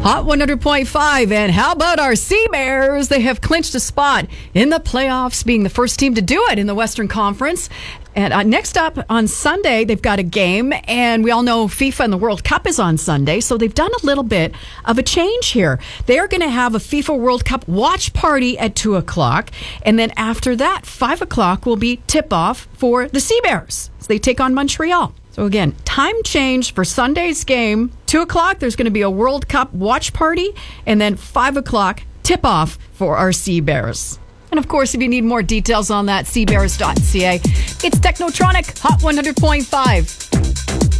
Hot 100.5. And how about our Sea Bears? They have clinched a spot in the playoffs, being the first team to do it in the Western Conference. And next up on Sunday, they've got a game, and we all know FIFA and the World Cup is on Sunday, so they've done a little bit of a change here. They're going to have a FIFA World Cup watch party at 2 o'clock, and then after that, 5 o'clock will be tip-off for the Sea Bears as they take on Montreal. So again, time change for Sunday's game. 2 o'clock, there's going to be a World Cup watch party, and then 5 o'clock, tip-off for our Sea Bears. And of course, if you need more details on that, seabears.ca. It's Technotronic Hot 100.5.